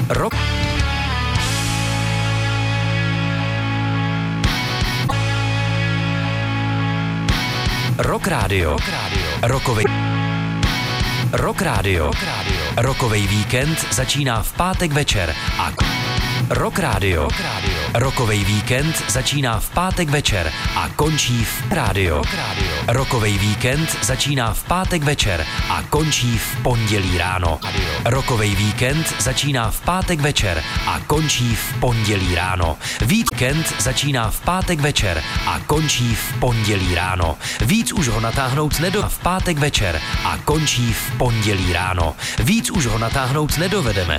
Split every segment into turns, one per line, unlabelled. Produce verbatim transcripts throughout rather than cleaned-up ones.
Rock. Rock Radio. Rokovej. Rock Radio. Rokovej víkend začíná v pátek večer a Rock Radio. Rokovej víkend začíná v pátek večer a končí v rádio. Rokovej víkend začíná v pátek večer a končí v pondělí ráno. Rokovej víkend začíná v pátek večer a končí v pondělí ráno. Víkend začíná v pátek večer a končí v pondělí ráno. Víc už ho natáhnout nedо v pátek večer a končí v pondělí ráno. Víc už ho natáhnout nedovedeme.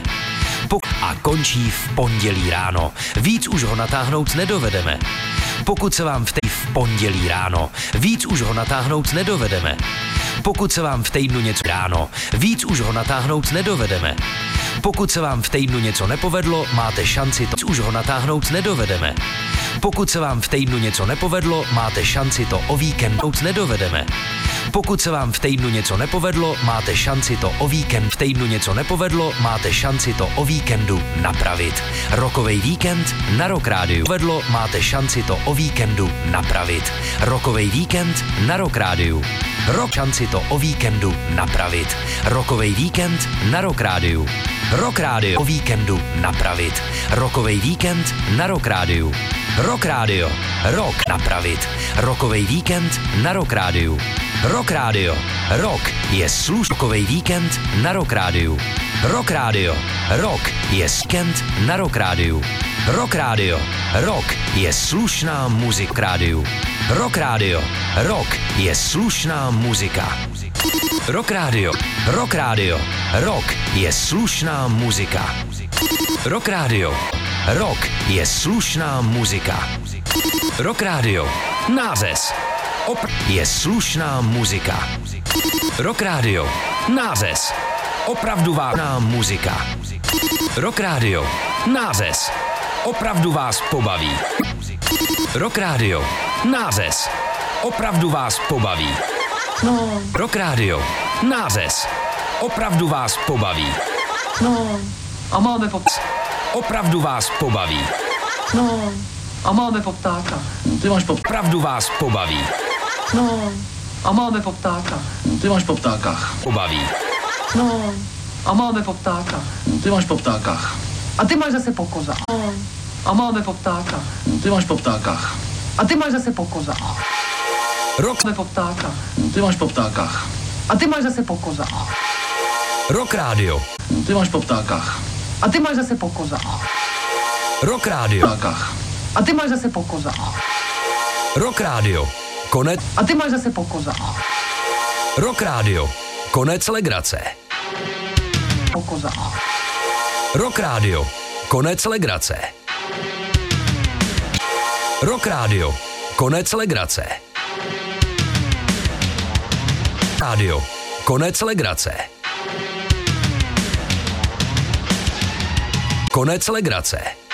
A končí v pondělí ráno. Víc už ho natáhnout nedovedeme. Pokud se vám v, tej- v pondělí ráno. Víc už ho natáhnout nedovedeme. Pokud se vám v týdnu něco ráno. Víc už ho natáhnout nedovedeme. Pokud se vám v týdnu něco nepovedlo, máte šanci to. Víc už ho natáhnout nedovedeme. Pokud se vám v týdnu něco nepovedlo, máte šanci to o víkendu nedovedeme. Pokud se vám v týdnu něco nepovedlo, máte šanci to o víkend. V týdnu něco nepovedlo, máte šanci to o víkendu napravit. Rokovej víkend na Rock Radio. Povedlo, máte šanci to o víkendu napravit. Rokovej víkend na Rock Radio. Rok šanci to o víkendu napravit. Rokovej víkend na Rock Radio. Rock Radio o víkendu napravit. Rokovej víkend na Rock Radio. Rock Radio. Rock napravit. Rokovej víkend na Rock Radio. Rock Radio. Rock je služkovej víkend na Rock Radio. Rock Radio. Rock je víkend na Rock Radio. Rock Radio. Rock je slušná muzika rádiu. Rock Radio. Rock je slušná muzika. Rock Radio. Rock Radio. Rock je slušná muzika. Rock Radio. Rock je slušná muzika. Rock Radio. Nářez. Op- je slušná muzika. Rock Radio. Nářez. Opravdu vážná muzika. Rock Radio. Nářez. Opravdu vás pobaví. Rock Radio. Nářez. Opravdu vás pobaví.
No.
Rock Radio. Nářez. Opravdu vás pobaví.
No. A máme pop...
Opravdu vás pobaví.
No. A máme poptáka.
Ty máš pop...
Opravdu vás pobaví.
No. A máme poptáka.
Ty máš poptáka.
Pobaví.
No. A máme poptáka.
Ty máš poptáka.
A ty máš zase pokoza. No. A máme poptáka.
Ty máš poptáka.
A ty máš zase pokoza.
Rock.
Máme poptáka.
Ty máš poptáka.
A ty máš zase pokoza.
Rock Radio.
Ty máš poptáka.
A ty máš zase pokoza.
Rock Radio.
Poptáka.
A ty máš zase pokoza.
Rock Radio. Konec.
A ty máš zase pokoza.
Rock Radio. Konec legrace.
Pokoza.
Rock Radio. Konec legrace. Rock Radio. Konec legrace. Radio. Konec legrace. Konec legrace.